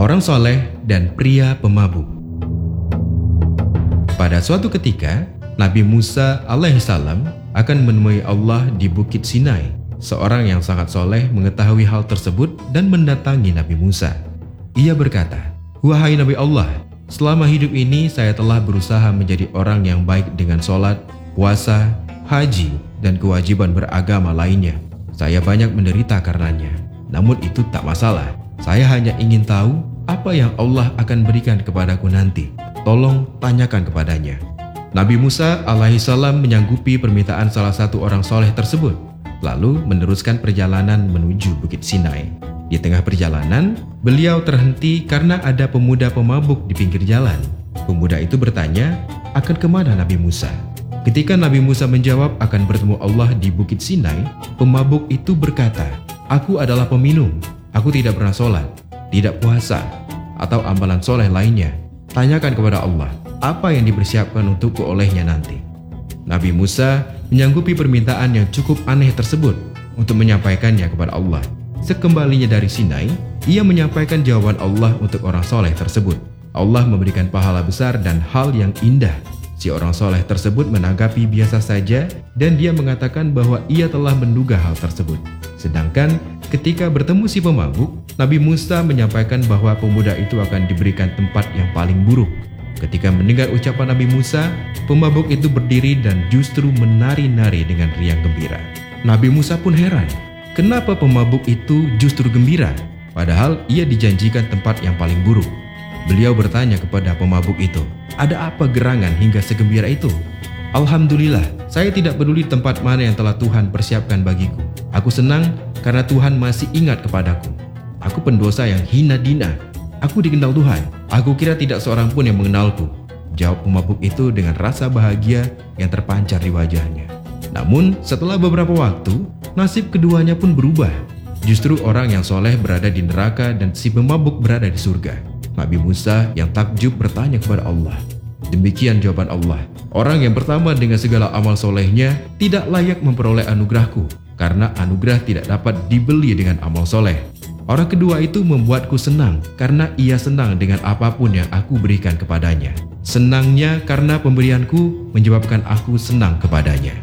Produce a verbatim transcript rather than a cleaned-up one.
orang soleh dan pria pemabuk. Pada suatu ketika, Nabi Musa alaihissalam akan menemui Allah di Bukit Sinai. Seorang yang sangat soleh mengetahui hal tersebut dan mendatangi Nabi Musa. Ia berkata, "Wahai Nabi Allah, selama hidup ini saya telah berusaha menjadi orang yang baik dengan sholat, puasa, haji, dan kewajiban beragama lainnya. Saya banyak menderita karenanya. Namun itu tak masalah. Saya hanya ingin tahu apa yang Allah akan berikan kepadaku nanti. Tolong tanyakan kepadanya." Nabi Musa alaihissalam menyanggupi permintaan salah satu orang soleh tersebut, lalu meneruskan perjalanan menuju Bukit Sinai. Di tengah perjalanan, beliau terhenti karena ada pemuda pemabuk di pinggir jalan. Pemuda itu bertanya akan kemana Nabi Musa. Ketika Nabi Musa menjawab akan bertemu Allah di Bukit Sinai, pemabuk itu berkata, "Aku adalah peminum. Aku tidak pernah sholat, tidak puasa, atau amalan soleh lainnya. Tanyakan kepada Allah, apa yang dipersiapkan untukku olehnya nanti." Nabi Musa menyanggupi permintaan yang cukup aneh tersebut untuk menyampaikannya kepada Allah. Sekembalinya dari Sinai, ia menyampaikan jawaban Allah untuk orang soleh tersebut. Allah memberikan pahala besar dan hal yang indah. Si orang soleh tersebut menanggapi biasa saja dan dia mengatakan bahwa ia telah menduga hal tersebut. Sedangkan ketika bertemu si pemabuk, Nabi Musa menyampaikan bahwa pemuda itu akan diberikan tempat yang paling buruk. Ketika mendengar ucapan Nabi Musa, pemabuk itu berdiri dan justru menari-nari dengan riang gembira. Nabi Musa pun heran, kenapa pemabuk itu justru gembira, padahal ia dijanjikan tempat yang paling buruk. Beliau bertanya kepada pemabuk itu, "Ada apa gerangan hingga segembira itu?" "Alhamdulillah, saya tidak peduli tempat mana yang telah Tuhan persiapkan bagiku. Aku senang karena Tuhan masih ingat kepadaku. Aku pendosa yang hina dina. Aku dikenal Tuhan. Aku kira tidak seorang pun yang mengenalku." Jawab pemabuk itu dengan rasa bahagia yang terpancar di wajahnya. Namun setelah beberapa waktu, nasib keduanya pun berubah. Justru orang yang soleh berada di neraka dan si pemabuk berada di surga. Nabi Musa yang takjub bertanya kepada Allah. Demikian jawaban Allah, "Orang yang pertama dengan segala amal solehnya tidak layak memperoleh anugerahku, karena anugerah tidak dapat dibeli dengan amal soleh. Orang kedua itu membuatku senang karena ia senang dengan apapun yang aku berikan kepadanya. Senangnya karena pemberianku menyebabkan aku senang kepadanya."